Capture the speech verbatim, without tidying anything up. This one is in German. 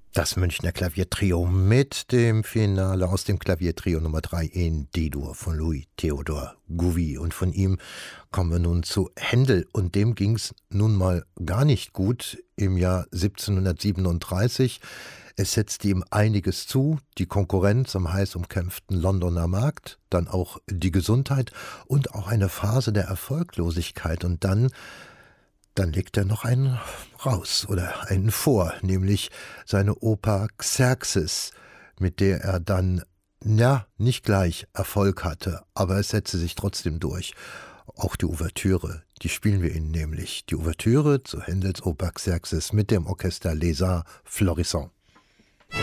Das Münchner Klaviertrio mit dem Finale aus dem Klaviertrio Nummer drei in D-Dur von Louis Theodor Gouvi. Und von ihm kommen wir nun zu Händel. Und dem ging es nun mal gar nicht gut im Jahr siebzehnhundertsiebenunddreißig. Es setzte ihm einiges zu, die Konkurrenz am heiß umkämpften Londoner Markt, dann auch die Gesundheit und auch eine Phase der Erfolglosigkeit. Und dann Dann legt er noch einen raus oder einen vor, nämlich seine Oper Xerxes, mit der er dann, ja, nicht gleich Erfolg hatte, aber es setzte sich trotzdem durch. Auch die Ouvertüre, die spielen wir Ihnen nämlich. Die Ouvertüre zu Händels Oper Xerxes mit dem Orchester Les Arts Florissants.